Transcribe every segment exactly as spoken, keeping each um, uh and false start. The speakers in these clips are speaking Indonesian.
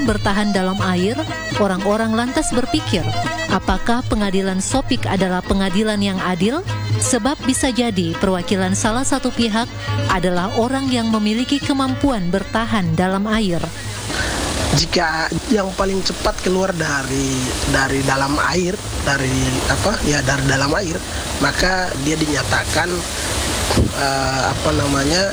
bertahan dalam air, orang-orang lantas berpikir, apakah pengadilan Sopik adalah pengadilan yang adil? Sebab bisa jadi perwakilan salah satu pihak adalah orang yang memiliki kemampuan bertahan dalam air. Jika yang paling cepat keluar dari dari dalam air, dari apa ya dari dalam air, maka dia dinyatakan uh, apa namanya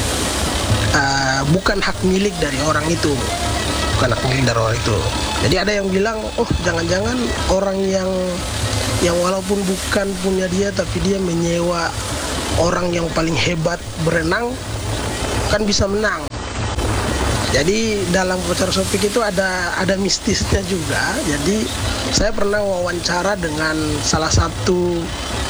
uh, bukan hak milik dari orang itu. Bukan hak milik dari orang itu. Jadi ada yang bilang, oh jangan-jangan orang yang yang walaupun bukan punya dia, tapi dia menyewa orang yang paling hebat berenang, kan bisa menang. Jadi dalam upacara Sopik itu ada ada mistisnya juga. Jadi saya pernah wawancara dengan salah satu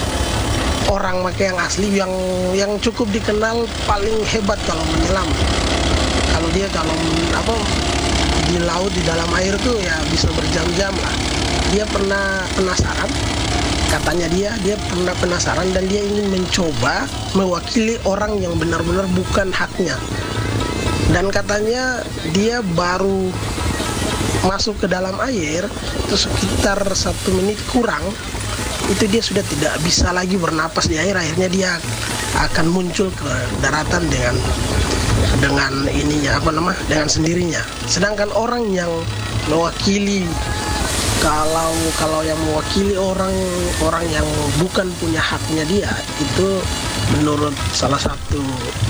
orang make yang asli yang yang cukup dikenal paling hebat kalau menyelam. Kalau dia kalau apa di laut, di dalam air tuh ya bisa berjam-jam lah. Dia pernah penasaran, katanya dia dia pernah penasaran dan dia ingin mencoba mewakili orang yang benar-benar bukan haknya. Dan katanya dia baru masuk ke dalam air itu sekitar satu menit kurang, itu dia sudah tidak bisa lagi bernapas di air. Akhirnya dia akan muncul ke daratan dengan dengan ininya apa nama dengan sendirinya. Sedangkan orang yang mewakili kalau kalau yang mewakili orang orang yang bukan punya haknya dia, itu menurut salah satu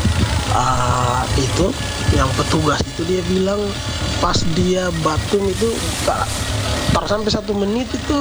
uh, itu yang petugas itu, dia bilang pas dia batung itu tak sampai satu menit itu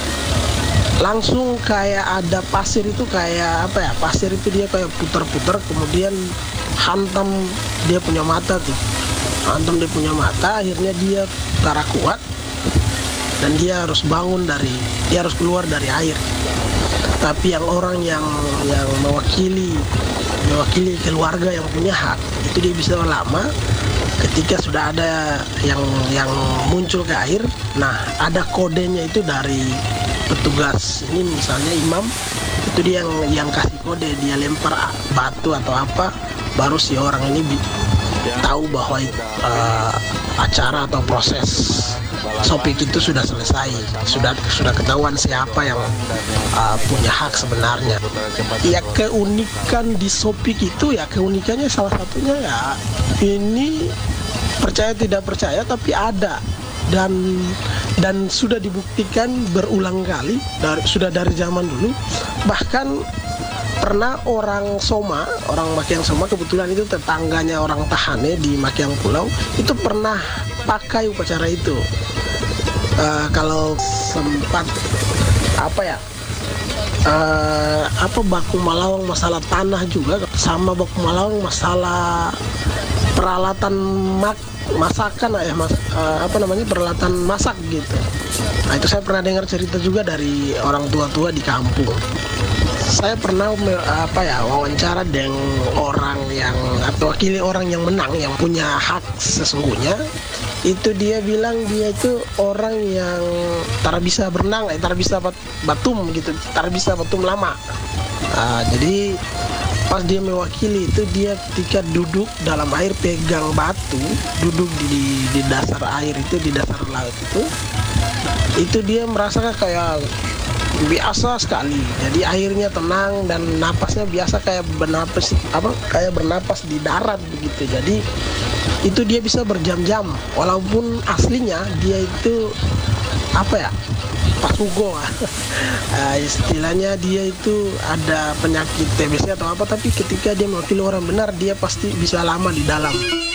langsung kayak ada pasir itu kayak apa ya pasir itu dia kayak putar-putar, kemudian hantam dia punya mata tuh hantam dia punya mata akhirnya dia tara kuat dan dia harus bangun dari dia harus keluar dari air. Tapi yang orang yang yang mewakili mewakili keluarga yang punya hak itu dia bisa lama ketika sudah ada yang yang muncul ke air. Nah ada kodenya itu dari petugas ini, misalnya imam itu dia yang yang kasih kode, dia lempar batu atau apa, baru si orang ini bi- tahu bahwa uh, acara atau proses Sopik itu sudah selesai, sudah sudah ketahuan siapa yang uh, punya hak sebenarnya. Ya keunikan di Sopik itu ya keunikannya salah satunya ya ini percaya tidak percaya tapi ada. Dan dan sudah dibuktikan berulang kali dari sudah dari zaman dulu. Bahkan pernah orang Soma, orang Makiang Soma, kebetulan itu tetangganya orang Tahane di Makiang Pulau, itu pernah pakai upacara itu. Uh, kalau sempat apa ya uh, apa baku malawang masalah tanah juga, sama baku malawang masalah peralatan mak masakan ya mas, uh, apa namanya peralatan masak gitu. Nah itu saya pernah dengar cerita juga dari orang tua-tua di kampung. Saya pernah apa ya wawancara dengan orang yang atau wakili orang yang menang, yang punya hak sesungguhnya. Itu dia bilang dia itu orang yang tak bisa berenang, eh, tak bisa batum gitu, tak bisa batum lama. Nah, jadi pas dia mewakili itu, dia ketika duduk dalam air pegang batu, duduk di, di dasar air itu, di dasar laut itu, itu dia merasakan kayak biasa sekali. Jadi airnya tenang dan napasnya biasa kayak bernapas apa kayak bernapas di darat begitu. Jadi itu dia bisa berjam-jam walaupun aslinya dia itu apa ya pasugo uh, istilahnya dia itu ada penyakit T B C atau apa, tapi ketika dia mewakili orang benar dia pasti bisa lama di dalam.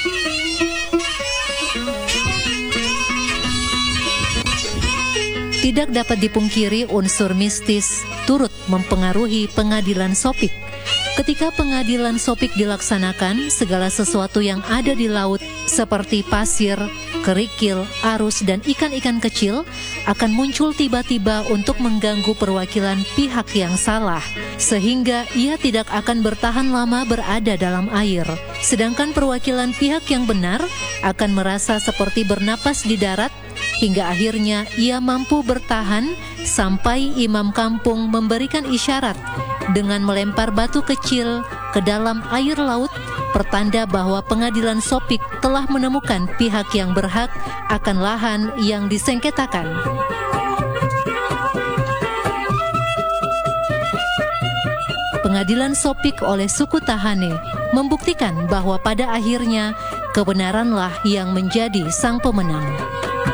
Tidak dapat dipungkiri unsur mistis turut mempengaruhi pengadilan Sopik. Ketika pengadilan Sopik dilaksanakan, segala sesuatu yang ada di laut seperti pasir, kerikil, arus, dan ikan-ikan kecil akan muncul tiba-tiba untuk mengganggu perwakilan pihak yang salah, sehingga ia tidak akan bertahan lama berada dalam air. Sedangkan perwakilan pihak yang benar akan merasa seperti bernapas di darat, hingga akhirnya ia mampu bertahan sampai imam kampung memberikan isyarat dengan melempar batu kecil ke dalam air laut pertanda bahwa pengadilan Sopik telah menemukan pihak yang berhak akan lahan yang disengketakan. Pengadilan Sopik oleh suku Tahane membuktikan bahwa pada akhirnya kebenaranlah yang menjadi sang pemenang.